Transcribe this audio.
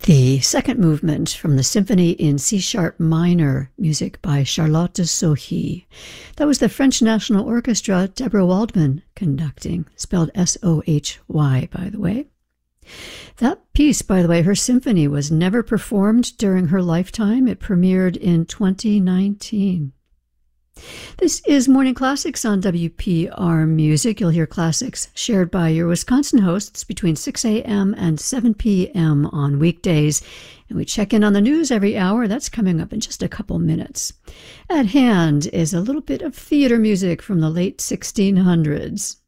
The second movement from the Symphony in C-sharp minor, music by Charlotte Sohy. That was the French National Orchestra, Deborah Waldman conducting, spelled S-O-H-Y, by the way. That piece, by the way, her symphony, was never performed during her lifetime. It premiered in 2019. This is Morning Classics on WPR Music. You'll hear classics shared by your Wisconsin hosts between 6 a.m. and 7 p.m. on weekdays. And we check in on the news every hour. That's coming up in just a couple minutes. At hand is a little bit of theater music from the late 1600s.